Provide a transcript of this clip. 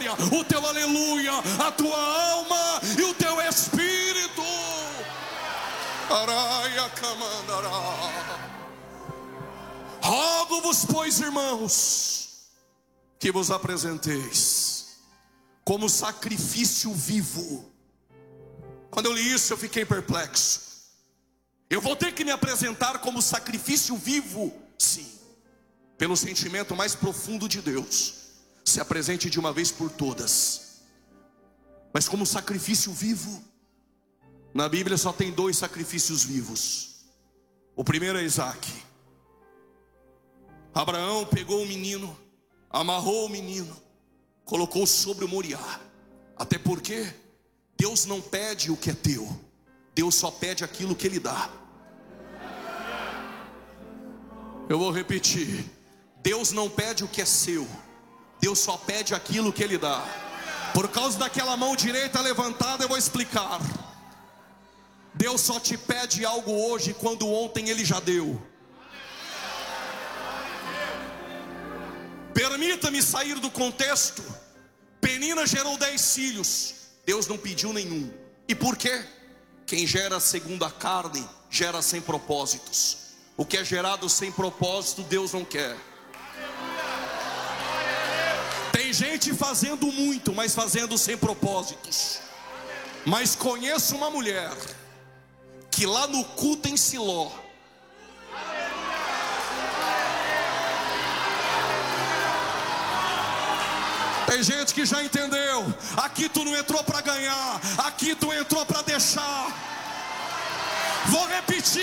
glória, o teu aleluia, a tua alma e o teu espírito. Araia camandará. Rogo-vos, pois, irmãos, que vos apresenteis como sacrifício vivo. Quando eu li isso, eu fiquei perplexo. Eu vou ter que me apresentar como sacrifício vivo? Sim. Pelo sentimento mais profundo de Deus, se apresente de uma vez por todas. Mas como sacrifício vivo, na Bíblia só tem 2 sacrifícios vivos. O primeiro é Isaac. Abraão pegou o menino, amarrou o menino, colocou sobre o Moriá. Até porque Deus não pede o que é teu, Deus só pede aquilo que Ele dá. Eu vou repetir: Deus não pede o que é seu, Deus só pede aquilo que Ele dá. Por causa daquela mão direita levantada, eu vou explicar. Deus só te pede algo hoje quando ontem Ele já deu. Permita-me sair do contexto. Penina gerou 10 filhos, Deus não pediu nenhum. E por quê? Quem gera segundo a carne, gera sem propósitos. O que é gerado sem propósito, Deus não quer. Tem gente fazendo muito, mas fazendo sem propósitos. Mas conheço uma mulher que lá no culto em Siló, tem gente que já entendeu. Aqui tu não entrou para ganhar, aqui tu entrou para deixar. Vou repetir.